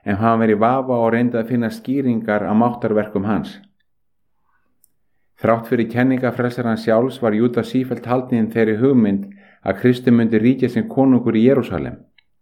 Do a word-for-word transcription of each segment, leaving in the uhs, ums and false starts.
en hann var í vafa og reyndi að finna skýringar á máttarverkum hans. Þrátt fyrir kenninga frelsarans sjálfs var Júdas sífellt haldinn þeirri hugmynd að Kristur myndi ríkja sem konungur í Jerúsalem.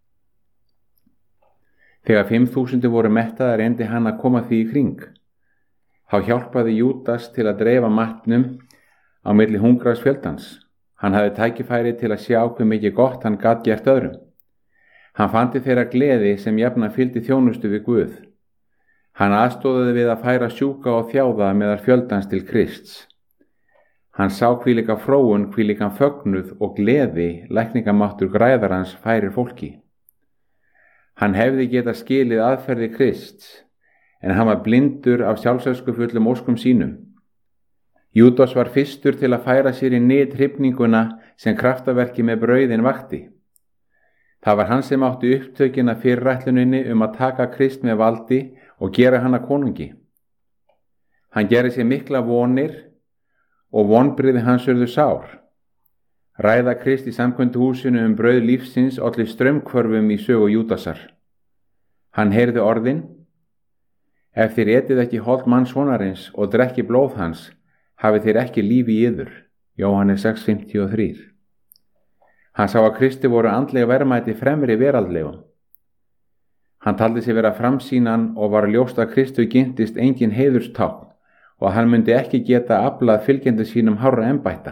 Þegar fimm þúsundir voru mettaðir reyndi hann að koma því í kring. Þá hjálpaði Júdas til að dreifa matnum á milli hungraðs fjöldans. Hann hafði tækifæri til að sjá hve mikið gott hann gat gert öðrum. Hann fandi þeirra gleði sem jafnan fylgdi þjónustu við Guð. Hann aðstóðaði við að færa sjúka og þjáða meðal fjöldans til Krists. Hann sá hvílíka fróun, hvílíkan fögnuð og gleði lækningamáttur græðarans færir fólki. Hann hefði getað skilið aðferði Krists, en hann var blindur af sjálfsöskufullum óskum sínum. Júdas var fyrstur til að færa sér í nyt hrifninguna sem kraftaverki með brauðin vakti. Það var hann sem átti upptökin að fyrirætluninni um að taka Krist með valdi og gera hann að konungi. Hann gerði sér mikla vonir og vonbrigði hans urðu sár. Ræða Krist í samkvæmduhúsinu um brauð lífsins olli straumhvörfum í sögu Júdasar. Hann heyrði orðin: Ef þér etið ekki hold mannssonarins og drekki blóð hans, hafið þér ekki líf í yður. Jóhannes sex fimmtíu og þrjú. Hann sá að Kristi voru andlega verðmæti fremri veraldlegum. Hann taldi sig vera framsýnan og var ljóst að Kristu gintist engin heiðurstákn og hann myndi ekki geta aflað fylgjandi sínum hárra embætta.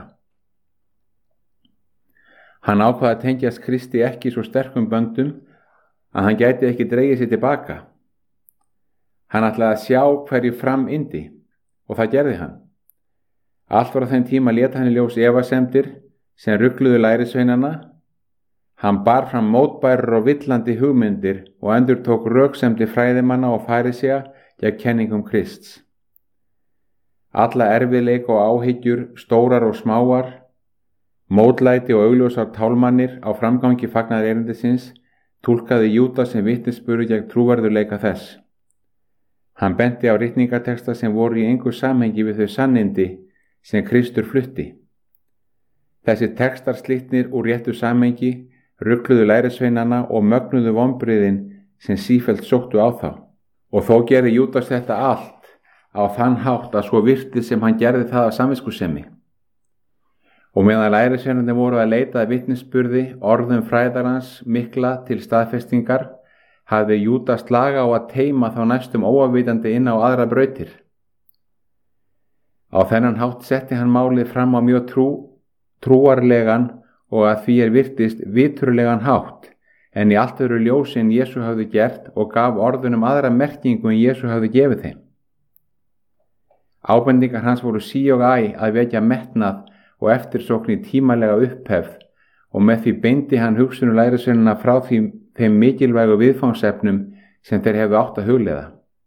Hann ákvað að tengjast Kristi ekki svo sterkum böndum að hann gæti ekki dregið sér tilbaka. Hann ætlaði að sjá hverju fram yndi og það gerði hann. Allt var á þeim tíma lét hann í ljós efasemdir sem rugluðu lærisveinana. Hann bar fram mótbærar og villandi hugmyndir og endurtók röksemdir fræðimanna og færisea gegn kenningum Krists. Alla erfiðleika og áhyggjur, stórar og smáar, mótlæti og augljósar tálmannir á framgangi fagnaðar erindisins túlkaði Júdas sem vitnisburð gegn trúverðurleika þess. Hann benti á ritningateksta sem voru í engu samhengi við þau sannindi sem Kristur flutti. Þessi tekstar slitnir úr réttu samhengi, rugluðu lærisveinana og mögnuðu vonbrigðin sem sífellt sóttu á þá. Og þó gerði Júdas þetta allt á þann hátt að svo virtið sem hann gerði það af samviskusemi. Og meðan lærisveinarnir voru að leita að vitnisburði orðum fræðarans mikla til staðfestingar, hafði Júdas laga á að teyma þá næstum óafvitandi inn á aðra brautir. Á þennan hátt setti hann málið fram á mjög trú, trúarlegan og að því er virtist viturlegan hátt, en í allt öðru ljósi en Jesú hafði gert og gaf orðunum aðra merkingu en Jesú hafði gefið þeim. Ábendingar hans voru sí og æ að vekja metnað og eftirsókn í tímalega upphefð og með því beindi hann hugsunum lærisveinana frá því, þeim mikilvægu viðfangsefnum sem þeir hefðu átt að hugleiða.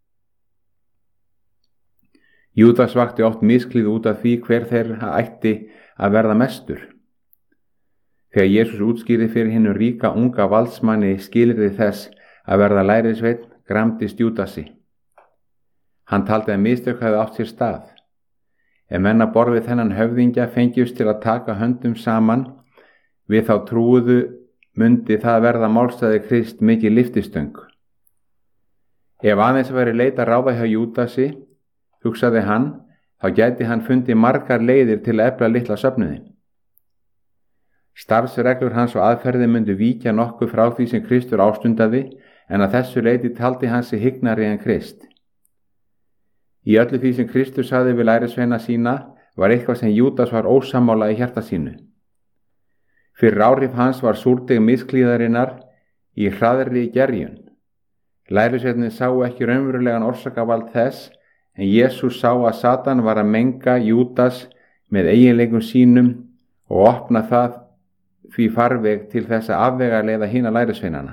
Júdas vakti oft misklíð út af því hver þeirra ætti að verða mestur. Þegar Jesús útskýrði fyrir hinu ríka unga valdsmanni skilyrði þess að verða lærisveinn, gramdist Júdasi. Hann taldi að mistök hefði átt sér stað. Ef menn að borð við þennan höfðingja fengjust til að taka höndum saman, við þá trúuðu mundi það verða málstæði Krist mikið lyftistöng. Ef aðeins væri leita ráða hjá Júdasi, hugsaði hann, þá gæti hann fundið margar leiðir til að efla litla söfnuðinn. Starfsreglur hans og aðferði myndu víkja nokkuð frá því sem Kristur ástundaði, en að þessu leyti taldi hann sig hygnari en Krist. Í öllu því sem Kristur sagði við lærisveina sína var eitthvað sem Júdas var ósammála í hjarta sínu. Fyrir áhrif hans var súrdeg misklíðarinnar í hraðri gerjun. Lærisveinarnir sáu ekki raunverulegan orsakavald þess, en Jesús sá að Satan var að menga Júdas með eiginleikum sínum og opna það því farveg til þess að afvegaleiða hina lærisveinana.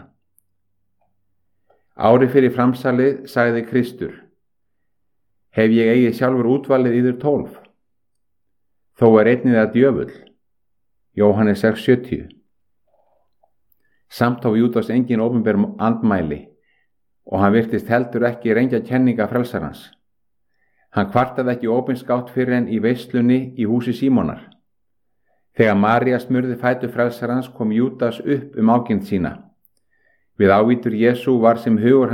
Ári fyrir framsalið sagði Kristur: Hef ég eigið sjálfur útvalið yður tólf? Þó er einnið að djöfull. Jóhannes sex sjötíu. Samt á Júdas engin opinber andmæli og hann virtist heldur ekki rengja kenninga frelsarans. Hann kvartaði ekki opinskátt fyrir en í veislunni í húsi Símonar. Þegar María smurði fætur frelsarans kom Júdas upp um ágirnd sína. Við ávítur Jesú var sem hugur